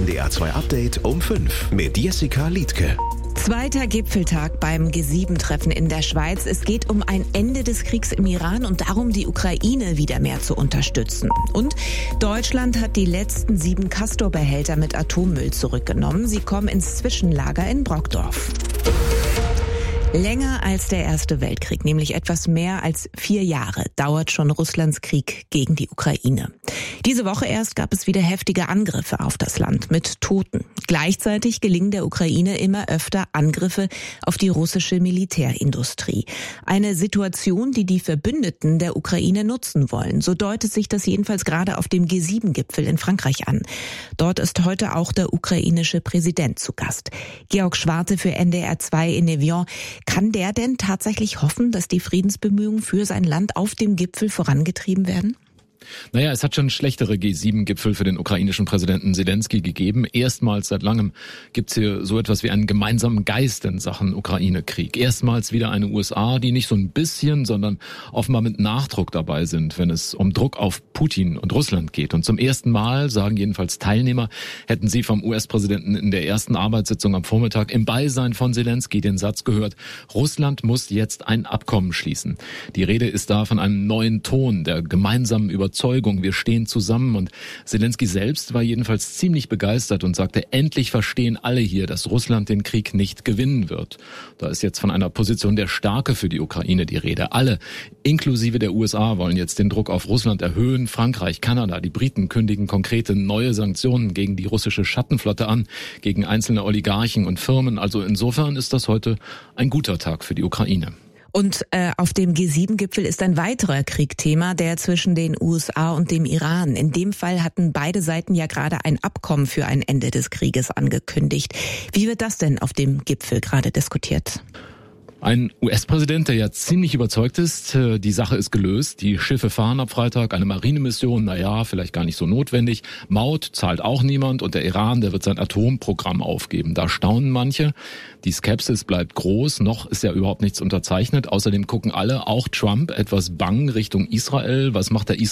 NDR 2 Update um 5 mit Jessica Liedtke. Zweiter Gipfeltag beim G7-Treffen in der Schweiz. Es geht um ein Ende des Kriegs im Iran und darum, die Ukraine wieder mehr zu unterstützen. Und Deutschland hat die letzten 7 Castor-Behälter mit Atommüll zurückgenommen. Sie kommen ins Zwischenlager in Brockdorf. Länger als der Erste Weltkrieg, nämlich etwas mehr als 4 Jahre, dauert schon Russlands Krieg gegen die Ukraine. Diese Woche erst gab es wieder heftige Angriffe auf das Land mit Toten. Gleichzeitig gelingen der Ukraine immer öfter Angriffe auf die russische Militärindustrie. Eine Situation, die die Verbündeten der Ukraine nutzen wollen. So deutet sich das jedenfalls gerade auf dem G7-Gipfel in Frankreich an. Dort ist heute auch der ukrainische Präsident zu Gast. Georg Schwarte für NDR 2 in Evian. Kann der denn tatsächlich hoffen, dass die Friedensbemühungen für sein Land auf dem Gipfel vorangetrieben werden? Naja, es hat schon schlechtere G7-Gipfel für den ukrainischen Präsidenten Zelensky gegeben. Erstmals seit langem gibt's hier so etwas wie einen gemeinsamen Geist in Sachen Ukraine-Krieg. Erstmals wieder eine USA, die nicht so ein bisschen, sondern offenbar mit Nachdruck dabei sind, wenn es um Druck auf Putin und Russland geht. Und zum ersten Mal, sagen jedenfalls Teilnehmer, hätten sie vom US-Präsidenten in der ersten Arbeitssitzung am Vormittag im Beisein von Zelensky den Satz gehört: Russland muss jetzt ein Abkommen schließen. Die Rede ist da von einem neuen Ton der gemeinsamen Überzeugung, wir stehen zusammen. Und Zelensky selbst war jedenfalls ziemlich begeistert und sagte, endlich verstehen alle hier, dass Russland den Krieg nicht gewinnen wird. Da ist jetzt von einer Position der Stärke für die Ukraine die Rede. Alle, inklusive der USA, wollen jetzt den Druck auf Russland erhöhen. Frankreich, Kanada, die Briten kündigen konkrete neue Sanktionen gegen die russische Schattenflotte an, gegen einzelne Oligarchen und Firmen. Also insofern ist das heute ein guter Tag für die Ukraine. Und auf dem G7-Gipfel ist ein weiterer Krieg Thema, der zwischen den USA und dem Iran. In dem Fall hatten beide Seiten ja gerade ein Abkommen für ein Ende des Krieges angekündigt. Wie wird das denn auf dem Gipfel gerade diskutiert? Ein US-Präsident, der ja ziemlich überzeugt ist, die Sache ist gelöst. Die Schiffe fahren ab Freitag, eine Marinemission, naja, vielleicht gar nicht so notwendig. Maut zahlt auch niemand und der Iran, der wird sein Atomprogramm aufgeben. Da staunen manche. Die Skepsis bleibt groß. Noch ist ja überhaupt nichts unterzeichnet. Außerdem gucken alle, auch Trump, etwas bang Richtung Israel. Was macht der